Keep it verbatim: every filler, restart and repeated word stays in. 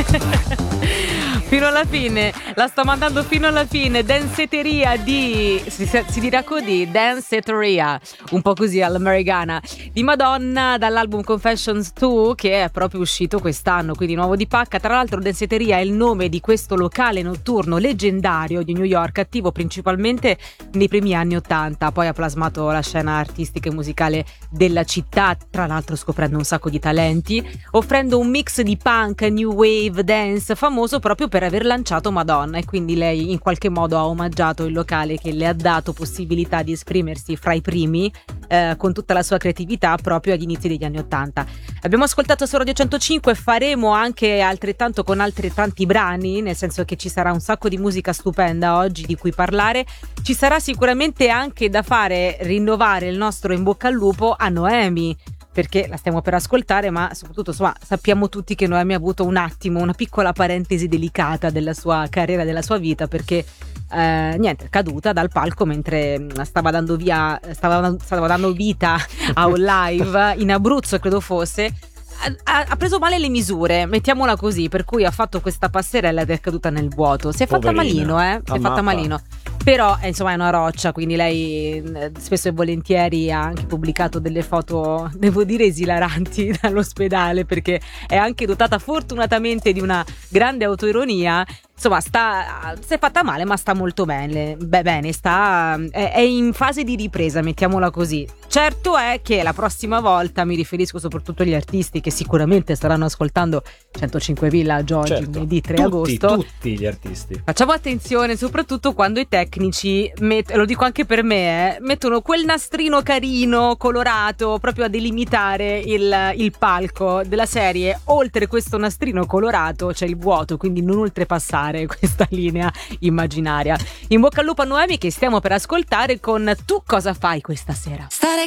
Fino alla fine, la sto mandando fino alla fine. Danceteria di, si, si dirà così, Danceteria, un po' così all'americana, di Madonna, dall'album Confessions due, che è proprio uscito quest'anno, quindi nuovo di pacca. Tra l'altro Danceteria è il nome di questo locale notturno leggendario di New York, attivo principalmente nei primi anni ottanta, poi ha plasmato la scena artistica e musicale della città, tra l'altro scoprendo un sacco di talenti, offrendo un mix di punk, new wave, dance, famoso proprio per aver lanciato Madonna, e quindi lei in qualche modo ha omaggiato il locale che le ha dato possibilità di esprimersi fra i primi eh, con tutta la sua creatività proprio agli inizi degli anni ottanta. Abbiamo ascoltato su Radio centocinque, faremo anche altrettanto con altrettanti brani, nel senso che ci sarà un sacco di musica stupenda oggi di cui parlare. Ci sarà sicuramente anche da fare rinnovare il nostro in bocca al lupo a Noemi, perché la stiamo per ascoltare, ma soprattutto insomma, sappiamo tutti che Noemi ha avuto un attimo, una piccola parentesi delicata della sua carriera, della sua vita, perché eh, niente, è caduta dal palco mentre stava dando via, stava, stava dando vita a un live in Abruzzo, credo fosse. Ha, ha preso male le misure, mettiamola così, per cui ha fatto questa passerella ed è caduta nel vuoto. Si è fatta malino, eh? Si è fatta malino. Però eh, insomma è una roccia, quindi lei eh, spesso e volentieri ha anche pubblicato delle foto, devo dire, esilaranti dall'ospedale, perché è anche dotata fortunatamente di una grande autoironia. Insomma, sta, si è fatta male, ma sta molto bene. Beh, bene, sta, è, è in fase di ripresa, mettiamola così. Certo è che la prossima volta, mi riferisco soprattutto agli artisti che sicuramente staranno ascoltando centocinque Village oggi, certo. lunedì tre tutti, agosto. Tutti gli artisti. Facciamo attenzione, soprattutto quando i tecnici, met- lo dico anche per me, eh, mettono quel nastrino carino, colorato, proprio a delimitare il, il palco della serie. Oltre questo nastrino colorato c'è il vuoto, quindi non oltrepassare questa linea immaginaria. In bocca al lupo a Noemi, che stiamo per ascoltare con Tu cosa fai questa sera? Stare